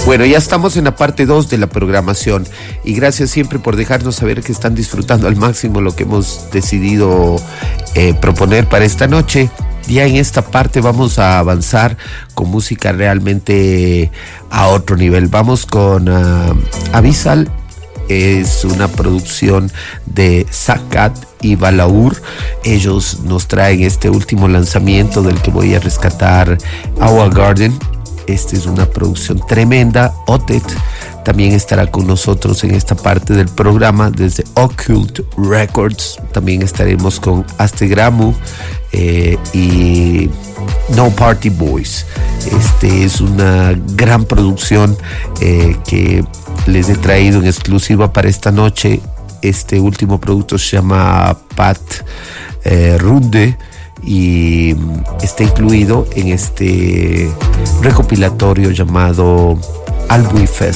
Bueno, ya estamos en la parte 2 de la programación y gracias siempre por dejarnos saber que están disfrutando al máximo lo que hemos decidido proponer para esta noche. Ya en esta parte vamos a avanzar con música realmente a otro nivel. Vamos con Abyssal. Es una producción de Sakat y Balaur. Ellos nos traen este último lanzamiento del que voy a rescatar, Our Garden. Esta es una producción tremenda. Otet también estará con nosotros en esta parte del programa desde Occult Records. También estaremos con Astegramu y No Party Boys. Es una gran producción que les he traído en exclusiva para esta noche. Este último producto se llama Pat Runde y está incluido en este recopilatorio llamado Albuy Fest.